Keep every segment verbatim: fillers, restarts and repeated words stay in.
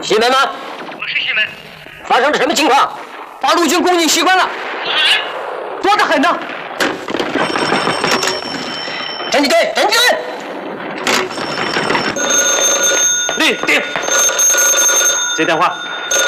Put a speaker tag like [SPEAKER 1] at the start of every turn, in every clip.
[SPEAKER 1] 西门吗？
[SPEAKER 2] 我是西门。
[SPEAKER 1] 发生了什么情况？八路军攻进西关了，多得很呢。侦缉队，侦缉队，
[SPEAKER 2] 立定。接电话。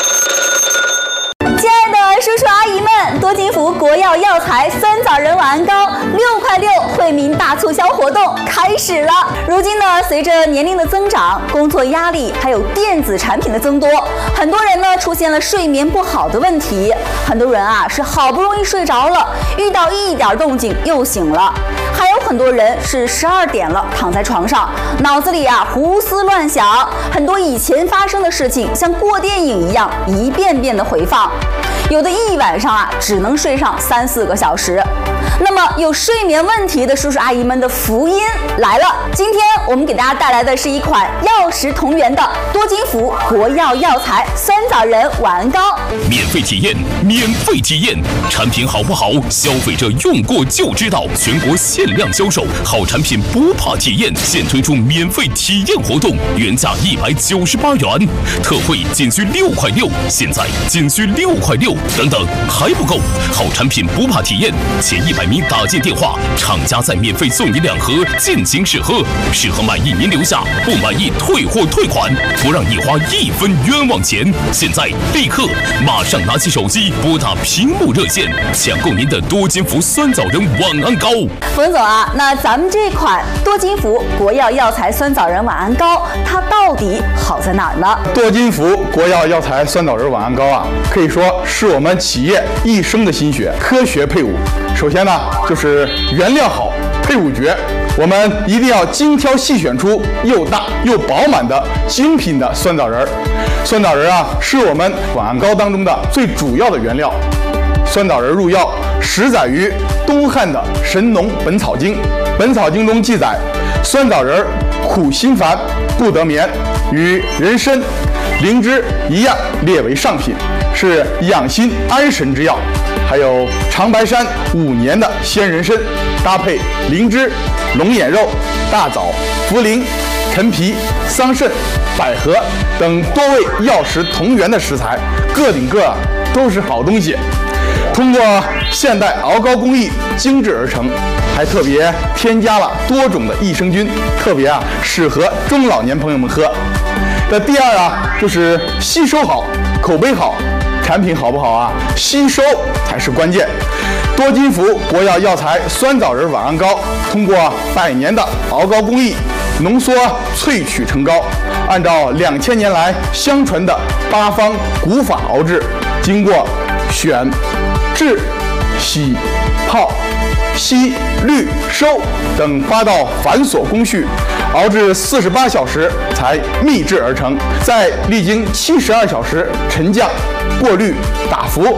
[SPEAKER 3] 亲爱的叔叔阿姨们，多金福国药药材酸枣仁晚安膏六块六惠民大促销活动开始了。如今呢，随着年龄的增长，工作压力还有电子产品的增多，很多人呢出现了睡眠不好的问题。很多人啊是好不容易睡着了，遇到一点动静又醒了。还有很多人是十二点了躺在床上，脑子里啊胡思乱想，很多以前发生的事情像过电影一样一遍遍的回放。有的一晚上啊只能睡上三四个小时。那么有睡眠问题的叔叔阿姨们的福音来了，今天我们给大家带来的是一款药食同源的多金福国药药材酸枣仁晚安膏，
[SPEAKER 4] 免费体验，免费体验，产品好不好，消费者用过就知道。全国限量销售，好产品不怕体验，现推出免费体验活动，原价一百九十八元，特惠仅需六块六，现在仅需六块六，等等还不够，好产品不怕体验，前一百名打进电话，厂家再免费送你两盒，尽情试喝，试喝满意您留下，不满意退货退款，不让你花一分冤枉钱。现在立刻马上拿起手机拨打屏幕热线，抢购您的多金福酸枣仁晚安膏。
[SPEAKER 3] 冯总啊，那咱们这款多金福国药药材酸枣仁晚安膏，它到底好在哪儿呢？
[SPEAKER 5] 多金福国药药材酸枣仁晚安膏啊，可以说是我们企业一生的心血，科学配伍。首先呢，就是原料好，配伍绝，我们一定要精挑细选出又大又饱满的精品的酸枣仁。酸枣仁啊，是我们晚安膏当中的最主要的原料。酸枣仁入药始载于东汉的《神农本草经》，《本草经》中记载，酸枣仁苦心烦，不得眠，与人参、灵芝一样列为上品，是养心安神之药。还有长白山五年的鲜人参，搭配灵芝、龙眼肉、大枣、茯苓、陈皮、桑葚、百合等多味药食同源的食材，个顶个啊都是好东西。通过现代熬膏工艺精制而成，还特别添加了多种的益生菌，特别啊适合中老年朋友们喝。那第二啊，就是吸收好，口碑好。产品好不好啊？吸收才是关键。多金福国药药材酸枣仁晚安膏，通过百年的熬膏工艺，浓缩萃取成膏，按照两千年来相传的八方古法熬制，经过选、制、洗、泡、吸、滤、收等八道繁琐工序，熬制四十八小时才秘制而成，再历经七十二小时沉降、过滤、打服，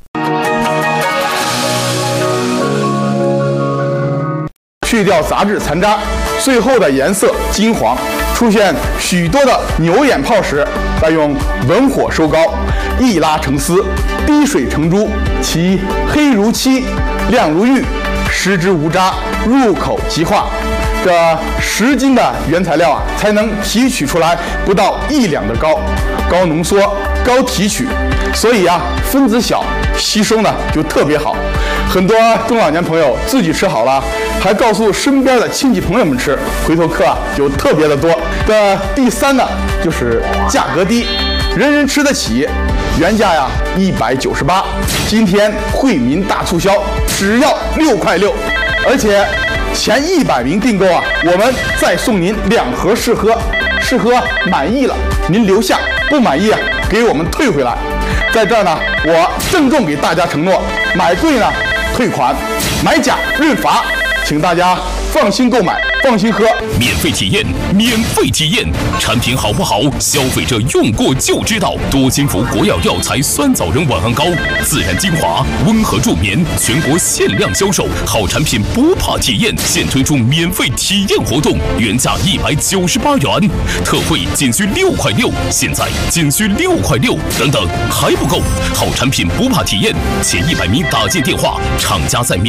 [SPEAKER 5] 去掉杂质残渣，最后的颜色金黄。出现许多的牛眼泡时，再用文火收膏，一拉成丝，滴水成珠，其黑如漆，亮如玉，食之无渣，入口即化。这十斤的原材料啊，才能提取出来不到一两的膏，高浓缩、高提取，所以啊，分子小，吸收呢就特别好。很多中老年朋友自己吃好了，还告诉身边的亲戚朋友们吃，回头客啊就特别的多。这第三呢，就是价格低，人人吃得起。原价呀一百九十八，今天惠民大促销，只要六块六，而且前一百名订购啊，我们再送您两盒试喝，试喝满意了您留下，不满意啊给我们退回来。在这儿呢，我郑重给大家承诺，买贵呢退款，买假认罚，请大家放心购买，放心喝。
[SPEAKER 4] 免费体验，免费体验，产品好不好，消费者用过就知道。多金福国药药材酸枣仁晚安膏，自然精华，温和助眠，全国限量销售，好产品不怕体验，现推出免费体验活动，原价一百九十八元，特惠仅需六块六，现在仅需六块六，等等还不够，好产品不怕体验，前一百名打进电话，厂家在免